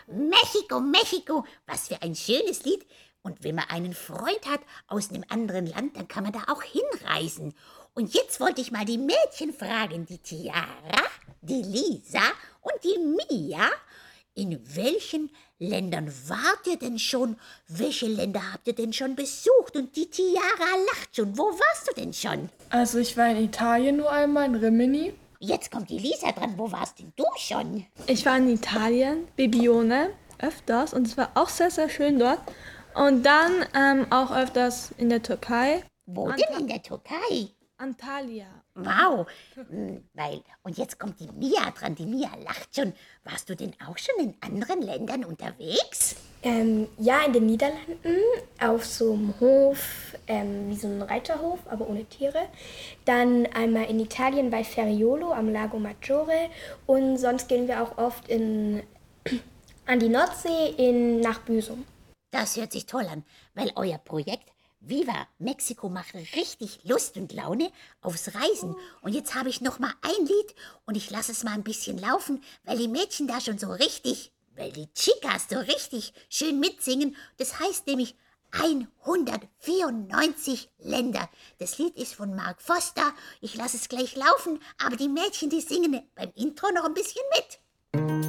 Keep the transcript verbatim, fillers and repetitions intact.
Mexiko, Mexiko, was für ein schönes Lied. Und wenn man einen Freund hat aus einem anderen Land, dann kann man da auch hinreisen. Und jetzt wollte ich mal die Mädchen fragen, die Tiara, die Lisa und die Mia. In welchen Ländern wart ihr denn schon? Welche Länder habt ihr denn schon besucht? Und die Tiara lacht schon. Wo warst du denn schon? Also ich war in Italien nur einmal, in Rimini. Jetzt kommt die Lisa dran. Wo warst denn du schon? Ich war in Italien, Bibione, öfters. Und es war auch sehr, sehr schön dort. Und dann ähm, auch öfters in der Türkei. Wo Ant- denn in der Türkei? Antalya. Wow, Hm, weil, und jetzt kommt die Mia dran, die Mia lacht schon. Warst du denn auch schon in anderen Ländern unterwegs? Ähm, ja, in den Niederlanden auf so einem Hof, ähm, wie so ein Reiterhof, aber ohne Tiere. Dann einmal in Italien bei Ferriolo am Lago Maggiore und sonst gehen wir auch oft in, an die Nordsee in, nach Büsum. Das hört sich toll an, weil euer Projekt Viva Mexiko macht richtig Lust und Laune aufs Reisen. Und jetzt habe ich noch mal ein Lied und ich lasse es mal ein bisschen laufen, weil die Mädchen da schon so richtig, weil die Chicas so richtig schön mitsingen. Das heißt nämlich hundertvierundneunzig Länder. Das Lied ist von Mark Foster. Ich lasse es gleich laufen, aber die Mädchen, die singen beim Intro noch ein bisschen mit.